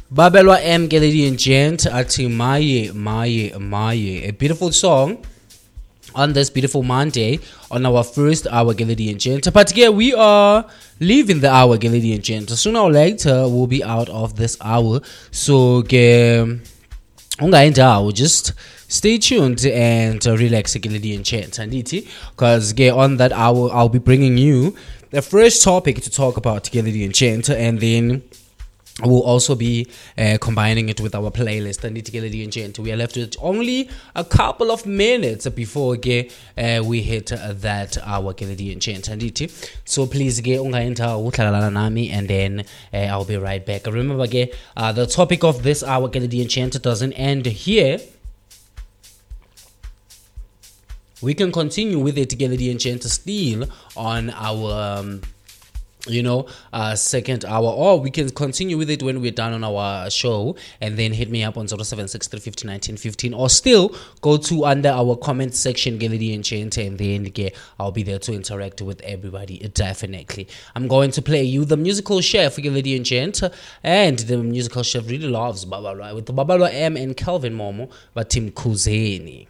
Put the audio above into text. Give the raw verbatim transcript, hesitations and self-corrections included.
Babelwa M, ladies and gent, ati maye, maye, maye. A beautiful song on this beautiful Monday on our first hour, ladies and gent. But yeah, we are leaving the hour, ladies and gent. Sooner or later, we'll be out of this hour. So, ungayendawo, just stay tuned and uh, relax, ladies and gent. Because on that hour, I'll be bringing you the first topic to talk about, ladies and gent, and then we'll also be uh, combining it with our playlist. And we are left with only a couple of minutes before uh, we hit uh, that hour. So please get nami, and then uh, I'll be right back. Remember, uh, the topic of this hour doesn't end here. We can continue with it still on our um, you know, uh, second hour, or we can continue with it when we're done on our show, and then hit me up on zero seven six three five zero one nine one five, or still go to under our comment section, Gelidi and Chant, and then get, I'll be there to interact with everybody, definitely. I'm going to play you the musical chef, Gelidi and Chant, and the musical chef really loves Babalwa, with Babalwa M and Calvin Momo, but Tim Kuzeni.